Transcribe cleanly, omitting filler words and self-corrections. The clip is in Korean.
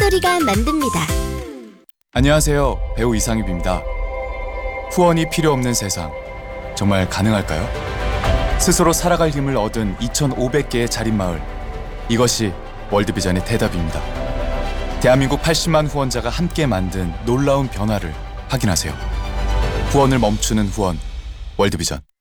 꿈돌이가 만듭니다. 안녕하세요. 배우 이상엽입니다. 후원이 필요 없는 세상, 정말 가능할까요? 스스로 살아갈 힘을 얻은 2,500개의 자립마을, 이것이 월드비전의 대답입니다. 대한민국 80만 후원자가 함께 만든 놀라운 변화를 확인하세요. 후원을 멈추는 후원, 월드비전.